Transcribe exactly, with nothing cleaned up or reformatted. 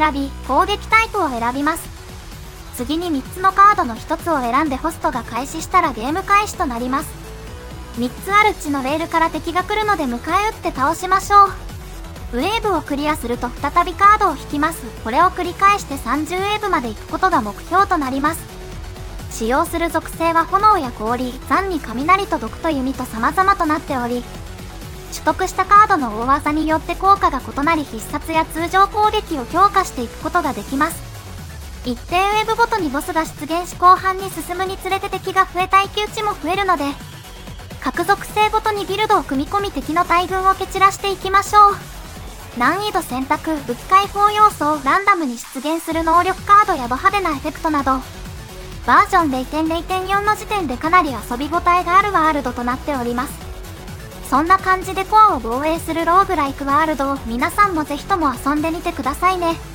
選び、攻撃タイプを選びます。次にみっつのカードのひとつを選んでホストが開始したらゲーム開始となります。みっつあるうちのレールから敵が来るので迎え撃って倒しましょう。ウェーブをクリアすると再びカードを引きます。これを繰り返してさんじゅうウェーブまで行くことが目標となります。使用する属性は炎や氷、残に雷と毒と弓と様々となっており、取得したカードの大技によって効果が異なり必殺や通常攻撃を強化していくことができます。一定ウェーブごとにボスが出現し後半に進むにつれて敵が増え耐久値も増えるので、各属性ごとにビルドを組み込み敵の大群を蹴散らしていきましょう。難易度選択、武器解放要素をランダムに出現する能力カードやド派手なエフェクトなど、バージョン ゼロてんゼロてんよん の時点でかなり遊び応えがあるワールドとなっております。そんな感じでコアを防衛するローグライクワールドを皆さんもぜひとも遊んでみてくださいね。